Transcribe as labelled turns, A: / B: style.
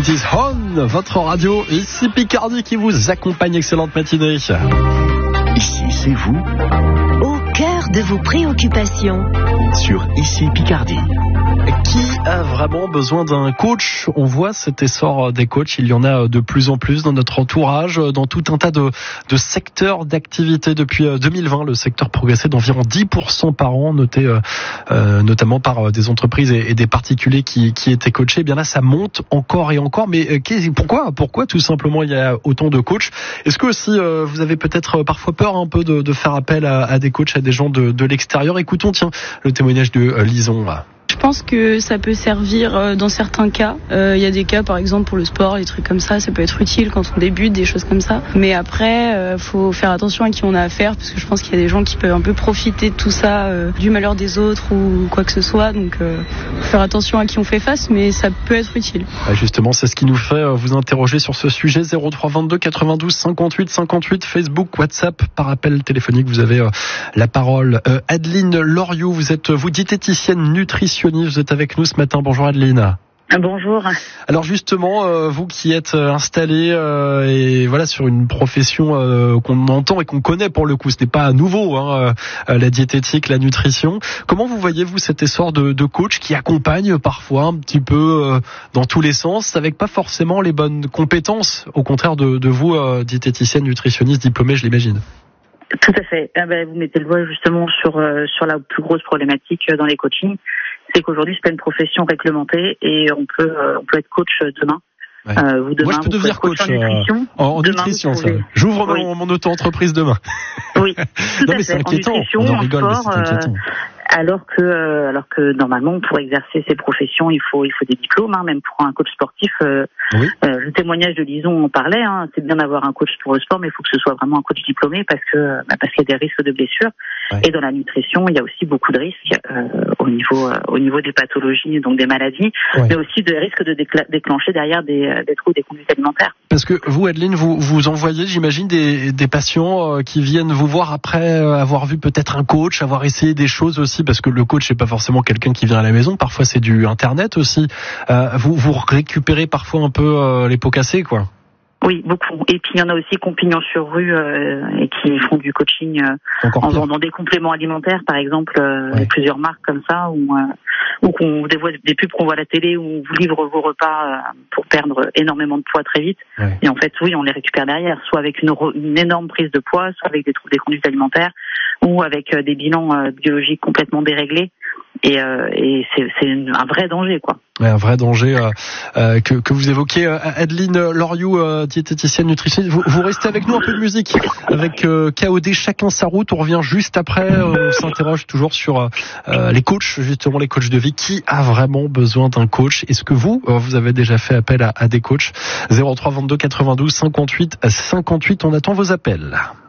A: It is on, votre radio, ici Picardie qui vous accompagne. Excellente matinée.
B: Ici, c'est vous.
C: Au cœur de vos préoccupations.
B: Sur Ici Picardie.
A: Qui a vraiment besoin d'un coach? On voit cet essor des coachs. Il y en a de plus en plus dans notre entourage, dans tout un tas de secteurs d'activité. Depuis 2020, le secteur progressait d'environ 10% par an, noté notamment par des entreprises et des particuliers qui étaient coachés. Eh bien là, ça monte encore et encore. Mais pourquoi tout simplement il y a autant de coachs? Est-ce que aussi vous avez peut-être parfois peur un peu de faire appel à des coachs, à des gens de l'extérieur? Écoutons, le témoignage de Lison.
D: Je pense que ça peut servir dans certains cas. Il y a des cas, par exemple, pour le sport, des trucs comme ça peut être utile quand on débute, des choses comme ça. Mais après, faut faire attention à qui on a affaire, parce que je pense qu'il y a des gens qui peuvent un peu profiter de tout ça, du malheur des autres ou quoi que ce soit. Donc, faut faire attention à qui on fait face, mais ça peut être utile.
A: Justement, c'est ce qui nous fait vous interroger sur ce sujet. 03 22 92 58 58, Facebook, WhatsApp, par appel téléphonique. Vous avez la parole. Adeline Loriot, vous diététicienne nutritionniste. Vous êtes avec nous ce matin. Bonjour Adeline.
E: Bonjour.
A: Alors justement, vous qui êtes installée et voilà sur une profession qu'on entend et qu'on connaît pour le coup, ce n'est pas nouveau, la diététique, la nutrition. Comment vous voyez-vous cet essor de coachs qui accompagnent parfois un petit peu dans tous les sens, avec pas forcément les bonnes compétences, au contraire de vous, diététicienne, nutritionniste diplômée, je l'imagine?
E: Tout à fait. Vous mettez le doigt justement sur la plus grosse problématique dans les coachings, c'est qu'aujourd'hui c'est pas une profession réglementée et on peut être coach demain.
A: Ouais.
E: Vous demain,
A: moi je peux devenir coach en nutrition. Ça. J'ouvre mon auto-entreprise demain.
E: Oui, tout à fait.
A: C'est inquiétant.
E: En nutrition,
A: on en rigole,
E: en
A: mais
E: sport,
A: c'est inquiétant.
E: Alors que normalement pour exercer ces professions il faut des diplômes, même pour un coach sportif.
A: Oui.
E: Le témoignage de Lison en parlait, c'est bien d'avoir un coach pour le sport, mais il faut que ce soit vraiment un coach diplômé parce qu'il y a des risques de blessures. Ouais. Et dans la nutrition il y a aussi beaucoup de risques au niveau des pathologies, donc des maladies, ouais. Mais aussi des risques de déclencher derrière des troubles des conduites alimentaires.
A: Parce que vous, Adeline, vous envoyez, j'imagine, des patients qui viennent vous voir après avoir vu peut-être un coach, avoir essayé des choses aussi, parce que le coach n'est pas forcément quelqu'un qui vient à la maison, parfois c'est du internet aussi. Vous récupérez parfois un peu les pots cassés, quoi.
E: Oui, beaucoup. Et puis il y en a aussi qui ont pignon sur rue et qui font du coaching en vendant des compléments alimentaires, par exemple, ouais. Plusieurs marques comme ça, ou des pubs qu'on voit à la télé où on vous livre vos repas pour perdre énormément de poids très vite. Ouais. Et en fait, oui, on les récupère derrière, soit avec une énorme prise de poids, soit avec des troubles des conduites alimentaires, ou avec des bilans biologiques complètement déréglés. Et c'est un vrai danger, quoi.
A: Ouais, un vrai danger que vous évoquez. Adeline Loriot, diététicienne nutritionniste, vous restez avec nous, un peu de musique avec KOD, Chacun sa route. On revient juste après. On s'interroge toujours sur les coachs, justement les coachs de vie. Qui a vraiment besoin d'un coach? Est-ce que vous avez déjà fait appel à des coachs? 03 22 92 58 58. On attend vos appels.